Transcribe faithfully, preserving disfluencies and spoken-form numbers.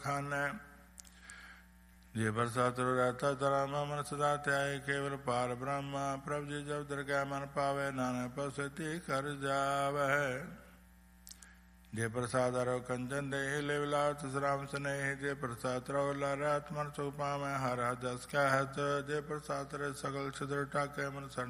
खाना जे प्रसाद रहता तरामा मन सदा त्याय केवल पार ब्रह्म प्रभु जी जब दरगाह मन पावे नाना पसति कर जावह जे प्रसाद रो कंचन दे ले विलास राम स्नेह जे प्रसाद रो लारात मन सुख पावे हर जस का हत जे प्रसाद रे सगल छिद्र टाके मन सन